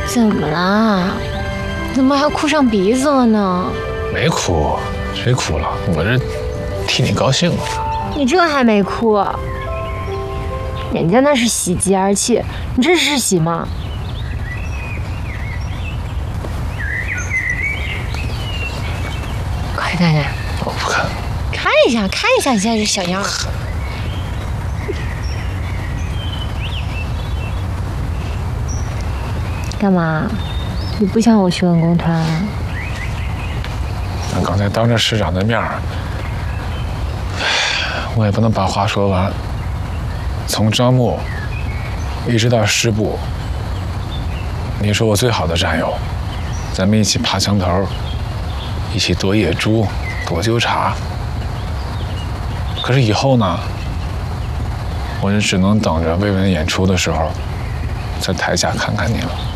怎么啦？怎么还哭上鼻子了呢？ 没哭，谁哭了？我这替你高兴了。 你这还没哭？人家那是喜极而泣，你这是喜吗？快看看！ 我不看。 看一下，看一下你现在这小样儿。干嘛？你不想我去问工团啊？ 那刚才当着市长的面儿，我也不能把话说完。从招募一直到师部，你是我最好的战友，咱们一起爬墙头，一起躲野猪、躲纠察。可是以后呢，我就只能等着魏文演出的时候，在台下看看你了。